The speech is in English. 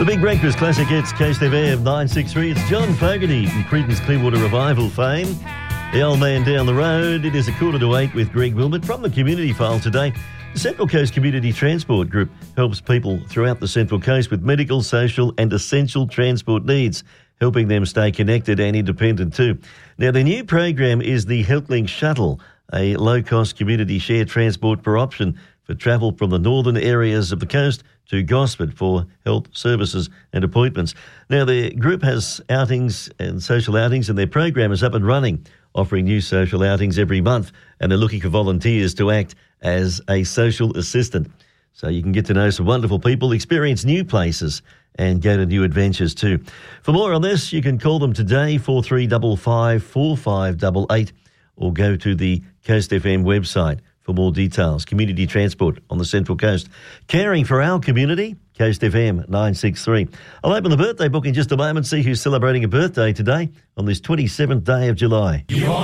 The Big Breakfast Classic hits Coast FM 963. It's John Fogarty from Creedence Clearwater Revival fame. The Old Man Down the Road. It is 7:45 with Greg Wilmot from the Community File today. The Central Coast Community Transport Group helps people throughout the Central Coast with medical, social and essential transport needs, helping them stay connected and independent too. Now, their new program is the HealthLink Shuttle, a low-cost community shared transport per option for travel from the northern areas of the coast to Gosford for health services and appointments. Now, the group has outings and social outings, and their program is up and running, offering new social outings every month, and they're looking for volunteers to act as a social assistant. So you can get to know some wonderful people, experience new places, and go to new adventures too. For more on this, you can call them today, 4355 4588, or go to the Coast FM website for more details. Community transport on the Central Coast. Caring for our community, Coast FM 963. I'll open the birthday book in just a moment, see who's celebrating a birthday today on this 27th day of July.